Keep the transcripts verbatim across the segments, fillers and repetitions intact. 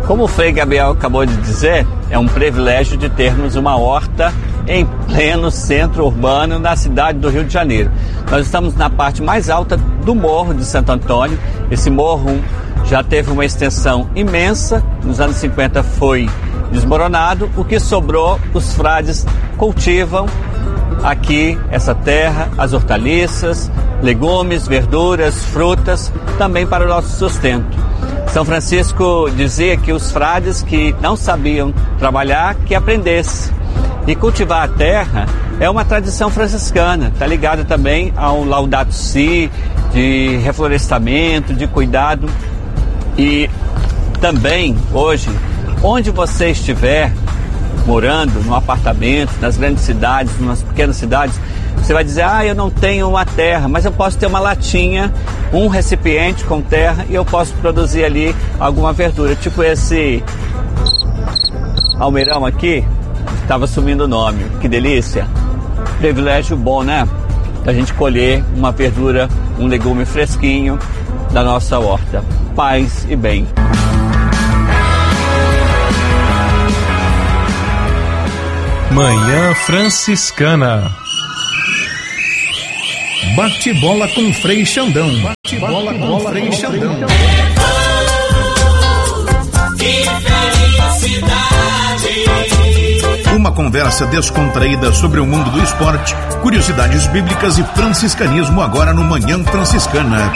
Como o Frei Gabriel acabou de dizer, é um privilégio de termos uma horta em pleno centro urbano na cidade do Rio de Janeiro. Nós estamos na parte mais alta do Morro de Santo Antônio. Esse morro já teve uma extensão imensa, nos anos cinquenta foi desmoronado. O que sobrou, os frades cultivam aqui essa terra, as hortaliças, legumes, verduras, frutas, também para o nosso sustento. São Francisco dizia que os frades que não sabiam trabalhar, que aprendessem. E cultivar a terra é uma tradição franciscana, está ligada também ao Laudato Si, de reflorestamento, de cuidado. E também, hoje, onde você estiver morando, num apartamento, nas grandes cidades, nas pequenas cidades, você vai dizer, ah, eu não tenho uma terra, mas eu posso ter uma latinha, um recipiente com terra e eu posso produzir ali alguma verdura. Tipo esse almeirão aqui, estava sumindo o nome. Que delícia! Privilégio bom, né? Da gente colher uma verdura, um legume fresquinho da nossa horta. Paz e bem. Manhã Franciscana. Bate-bola com Frei Xandão. Bate-bola com Frei Xandão. Que felicidade! Uma conversa descontraída sobre o mundo do esporte, curiosidades bíblicas e franciscanismo agora no Manhã Franciscana.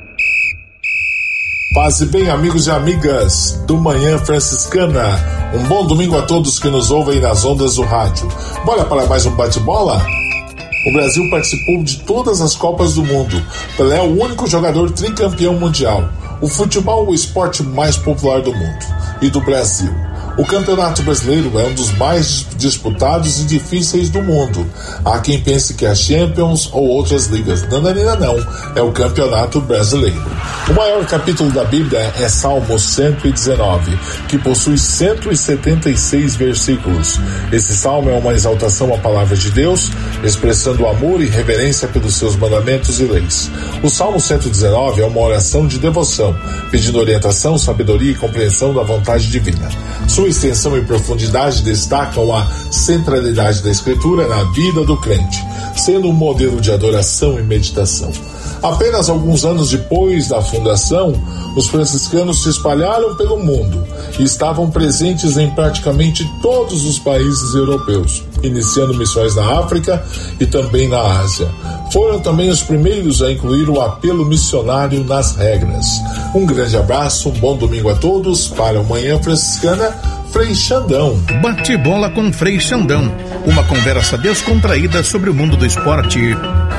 Paz e bem, amigos e amigas do Manhã Franciscana. Um bom domingo a todos que nos ouvem nas ondas do rádio. Bora para mais um bate-bola? O Brasil participou de todas as Copas do Mundo. Pelé é o único jogador tricampeão mundial. O futebol é o esporte mais popular do mundo e do Brasil. O Campeonato Brasileiro é um dos mais disputados e difíceis do mundo. Há quem pense que é a Champions ou outras ligas. Nananina não, é o Campeonato Brasileiro. O maior capítulo da Bíblia é Salmo cento e dezenove, que possui cento e setenta e seis versículos. Esse salmo é uma exaltação à palavra de Deus, expressando amor e reverência pelos seus mandamentos e leis. O Salmo cento e dezenove é uma oração de devoção, pedindo orientação, sabedoria e compreensão da vontade divina. Sua extensão e profundidade destacam a centralidade da Escritura na vida do crente, sendo um modelo de adoração e meditação. Apenas alguns anos depois da fundação, os franciscanos se espalharam pelo mundo e estavam presentes em praticamente todos os países europeus, iniciando missões na África e também na Ásia. Foram também os primeiros a incluir o apelo missionário nas regras. Um grande abraço, um bom domingo a todos. Para o Manhã Franciscana, Frei Xandão. Bate-bola com Frei Xandão. Uma conversa descontraída sobre o mundo do esporte.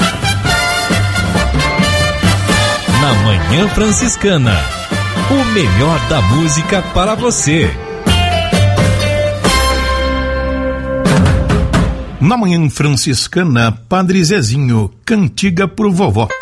Na Manhã Franciscana, o melhor da música para você. Na Manhã Franciscana, Padre Zezinho, cantiga pro vovó.